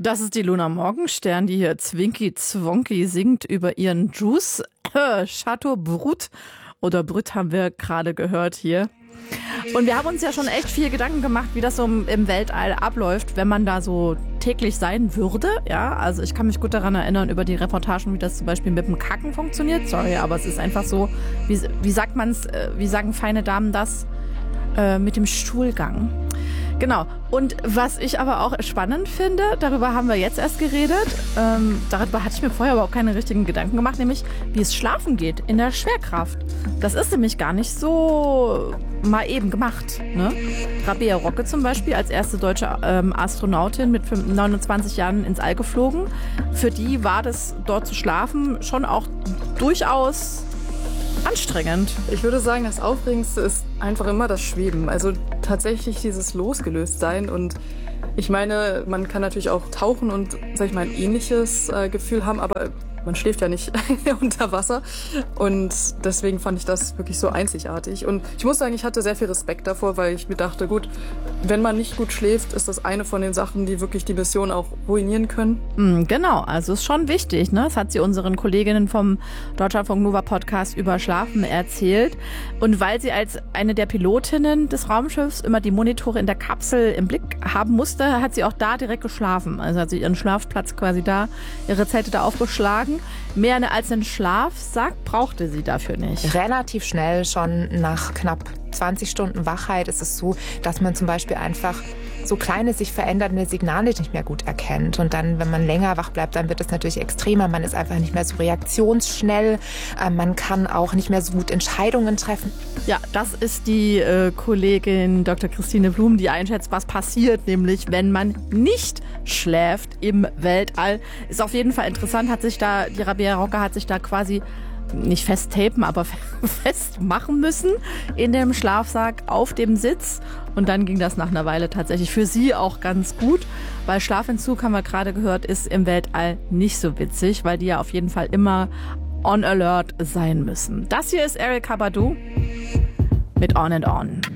Das ist die Luna Morgenstern, die hier Zwinky Zwonky singt über ihren Juice. Chateau Brut oder Brut haben wir gerade gehört hier. Und wir haben uns ja schon echt viel Gedanken gemacht, wie das so im Weltall abläuft, wenn man da so täglich sein würde. Ja, also ich kann mich gut daran erinnern über die Reportagen, wie das zum Beispiel mit dem Kacken funktioniert. Sorry, aber es ist einfach so, wie sagt man's, wie sagen feine Damen das? Mit dem Stuhlgang. Genau. Und was ich aber auch spannend finde, darüber haben wir jetzt erst geredet, darüber hatte ich mir vorher überhaupt keine richtigen Gedanken gemacht, nämlich wie es schlafen geht in der Schwerkraft. Das ist nämlich gar nicht so mal eben gemacht. Ne? Rabea Rocke zum Beispiel, als erste deutsche Astronautin mit 29 Jahren ins All geflogen, für die war das dort zu schlafen schon auch durchaus anstrengend. Ich würde sagen, das Aufregendste ist einfach immer das Schweben. Also tatsächlich dieses Losgelöstsein. Und ich meine, man kann natürlich auch tauchen und, sag ich mal, ein ähnliches Gefühl haben, aber man schläft ja nicht unter Wasser. Und deswegen fand ich das wirklich so einzigartig. Und ich muss sagen, ich hatte sehr viel Respekt davor, weil ich mir dachte, gut, wenn man nicht gut schläft, ist das eine von den Sachen, die wirklich die Mission auch ruinieren können. Genau, also ist schon wichtig. Ne? Das hat sie unseren Kolleginnen vom Deutschlandfunk Nova Podcast über Schlafen erzählt. Und weil sie als eine der Pilotinnen des Raumschiffs immer die Monitore in der Kapsel im Blick haben musste, hat sie auch da direkt geschlafen. Also hat sie ihren Schlafplatz quasi da, ihre Zelte da aufgeschlagen. Mehr als einen Schlafsack brauchte sie dafür nicht. Relativ schnell, schon nach knapp 20 Stunden Wachheit, ist es so, dass man zum Beispiel einfach so kleine, sich verändernde Signale nicht mehr gut erkennt. Und dann, wenn man länger wach bleibt, dann wird es natürlich extremer. Man ist einfach nicht mehr so reaktionsschnell. Man kann auch nicht mehr so gut Entscheidungen treffen. Ja, das ist die Kollegin Dr. Christine Blum, die einschätzt, was passiert, nämlich wenn man nicht schläft im Weltall. Ist auf jeden Fall interessant, die Rabea Rocke hat sich da quasi nicht festtapen, aber festmachen müssen in dem Schlafsack auf dem Sitz. Und dann ging das nach einer Weile tatsächlich für sie auch ganz gut, weil Schlafentzug, haben wir gerade gehört, ist im Weltall nicht so witzig, weil die ja auf jeden Fall immer on alert sein müssen. Das hier ist Erykah Badu mit On and On.